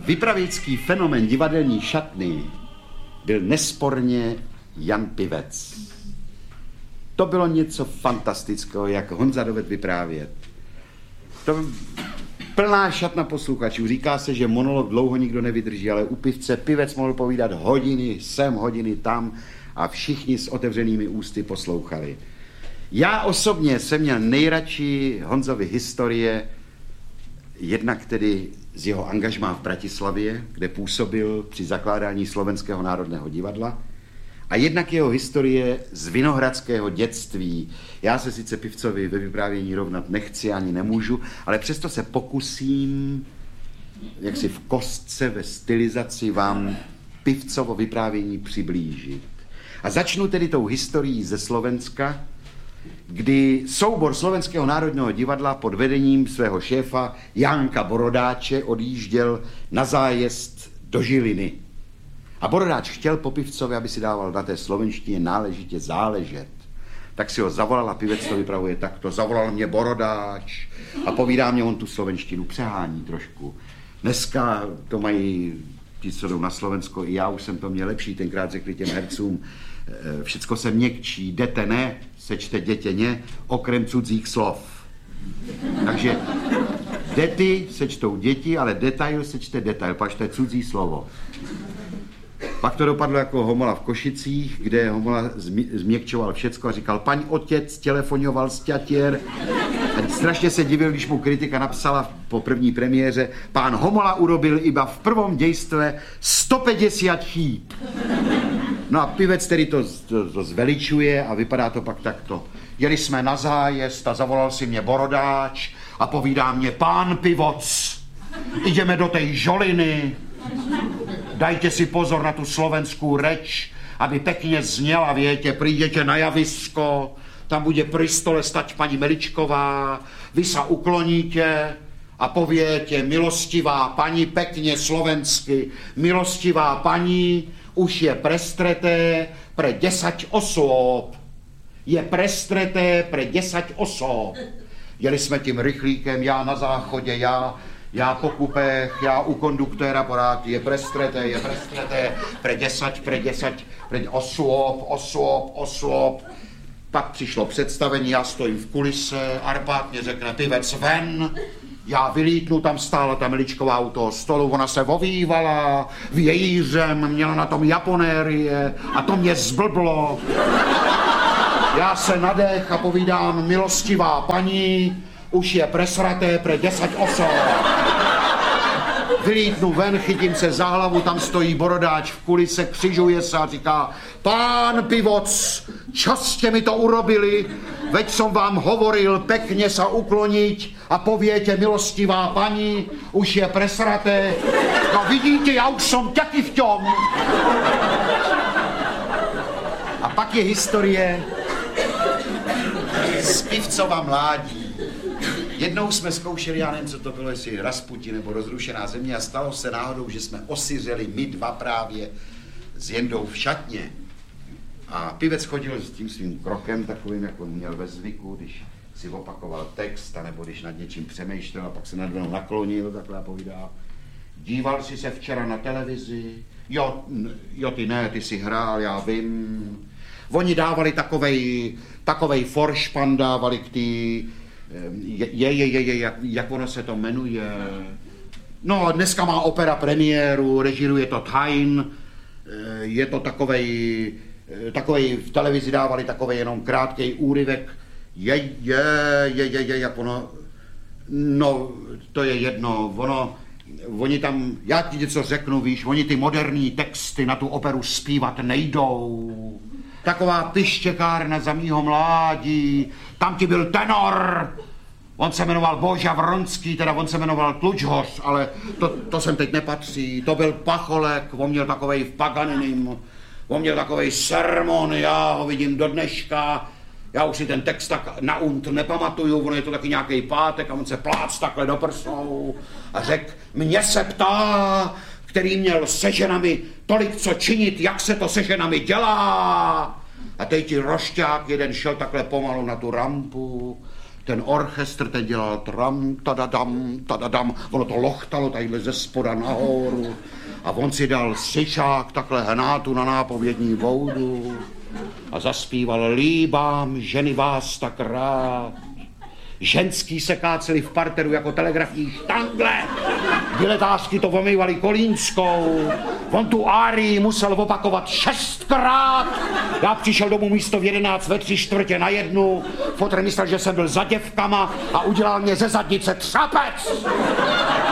Vypravěčský fenomén divadelní šatny byl nesporně Jan Pivec. To bylo něco fantastického, jak Honza dovedl vyprávět. To plná šatna posluchačů. Říká se, že monolog dlouho nikdo nevydrží, ale u Pivce Pivec mohl povídat hodiny sem, hodiny tam a všichni s otevřenými ústy poslouchali. Já osobně jsem měl nejradši Honzovy historie, jednak tedy z jeho angažmá v Bratislavě, kde působil při zakládání Slovenského národného divadla, a jednak jeho historie z vinohradského dětství. Já se sice Pivcovi ve vyprávění rovnat nechci, ani nemůžu, ale přesto se pokusím, jaksi v kostce, ve stylizaci vám Pivcovo vyprávění přiblížit. A začnu tedy tou historií ze Slovenska, kdy soubor Slovenského národního divadla pod vedením svého šéfa Janka Borodáče odjížděl na zájezd do Žiliny. A Borodáč chtěl po Pivcovi, aby si dával na té slovenštině náležitě záležet. Tak si ho zavolal a Pivec to vypravuje takto. Zavolal mě Borodáč a povídá mě, on tu slovenštinu přehání trošku. Dneska to mají ti, co jdou na Slovensko, i já už jsem to měl lepší, tenkrát řekli těm hercům, všecko se měkčí, jdete ne, sečte dětěně, okrem cudzích slov. Takže dety sečtou děti, ale detail sečte detail, pač to je cudzí slovo. Pak to dopadlo jako Homola v Košicích, kde Homola změkčoval všecko a říkal, paň otec telefonoval z Ťatier. A strašně se divil, když mu kritika napsala po první premiéře, pán Homola urobil iba v prvom dejstve 150 chýb. No a Pivec tedy to zveličuje a vypadá to pak takto. Jeli jsme na zájezd a zavolal si mě Borodáč a povídá mě, pán Pivoc, ideme do tej Žoliny, dajte si pozor na tu slovenskou reč, aby pekne zněla, viete, prídete na javisko, tam bude pri stole stať pani Meličková, vy sa ukloníte a poviete, milostivá pani, pekne slovensky, milostivá pani, už je prestreté pre 10 osôb. Je prestreté pre 10 osôb. Jeli jsme tím rychlíkem, já na záchodě, já po kupech, já u konduktéra porád, je prestreté, pre 10 osôb. Pak přišlo představení, já stojím v kulise, Arpád mě řekne, Pivec ven, já vylítnu, tam stála ta Meličková u toho stolu, ona se ovývala vějířem, měla na tom japonérie a to mě zblblo. Já se nadech a povídám, milostivá paní, už je presraté pre 10 osob. Vylítnu ven, chytím se za hlavu, tam stojí Borodáč v kulise, křižuje se a říká, pán Pivoc, čo ste mi to urobili? Veď som vám hovoril pekne sa ukloniť a poviete, milostivá pani, už je presraté. No vidíte, já už som taky v tom. A pak je historie z Pivcova mládí. Jednou jsme zkoušeli, já nevím, co to bylo, jestli Rasputi nebo Rozrušená země, a stalo se náhodou, že jsme osiřeli my dva právě s Jendou v šatně. A Pivec chodil s tím svým krokem, takovým, jak on měl ve zvyku, když si opakoval text, anebo když nad něčím přemýšlel a pak se nad mnou naklonil, takhle povídá. Díval jsi se včera na televizi? Jo, ty ne, ty si hrál, já vím. Oni dávali takovej foršpan, dávali k tý... jak ono se to jmenuje? No, dneska má opera premiéru, režiruje to Tain, je to takovej v televizi dávali takovej jenom krátkej úryvek, jak ono, no, to je jedno, oni tam, já ti něco řeknu, víš, oni ty moderní texty na tu operu zpívat nejdou. Taková pištěkárna za mýho mládí, tam ti byl tenor, on se jmenoval Boža Vronský, teda on se jmenoval Tlučhoř, ale to sem teď nepatří, to byl Pacholek, on měl takovej v Paganinim, on měl takovej sermon, já ho vidím do dneška, já už si ten text tak na unt nepamatuju, on je to taky nějaký pátek a on se plác takhle do prsou a řekl, mě se ptá, který měl se ženami tolik co činit, jak se to se ženami dělá. A teď ti rošťák jeden šel takhle pomalu na tu rampu, Ten orchestr ten dělal tram, tadadam, ono to lochtalo tadyhle ze spoda nahoru a on si dal střičák, takhle hnátu na nápovědní voudu a zaspíval líbám ženy vás tak rád. Ženský se káceli v parteru jako telegrafní štangle. Diletářky to omývali kolínskou. On tu árii musel opakovat 6krát. Já přišel domů místo v 11 ve 3/4 Fotr myslel, že jsem byl za děvkama a udělal mě ze zadnice třapec.